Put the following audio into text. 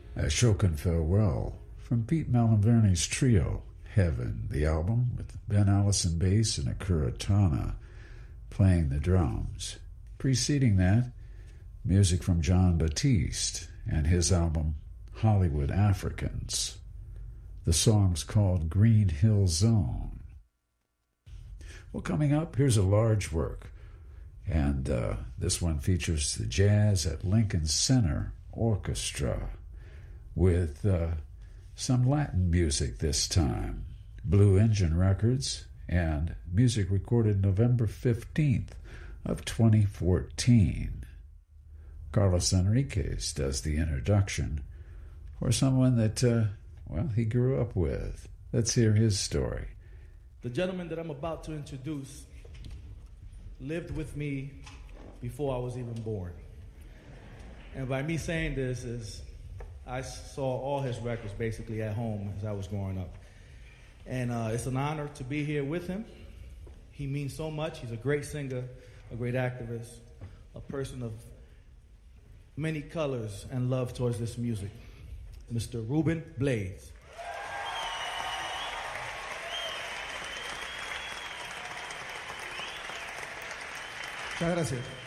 Shokin Farewell from Pete Malaverne's trio, Heaven, the album with Ben Allison bass and Akira Tana playing the drums. Preceding that, music from John Batiste and his album Hollywood Africans. The song's called Green Hill Zone. Well, coming up, here's a large work, and this one features the Jazz at Lincoln Center Orchestra with some Latin music this time. Blue Engine Records, and music recorded November 15th of 2014. Carlos Enriquez does the introduction for someone that, he grew up with. Let's hear his story. The gentleman that I'm about to introduce lived with me before I was even born. And by me saying this is I saw all his records basically at home as I was growing up. And it's an honor to be here with him. He means so much. He's a great singer, a great activist, a person of many colors and love towards this music. Mr. Ruben Blades. Muchas gracias.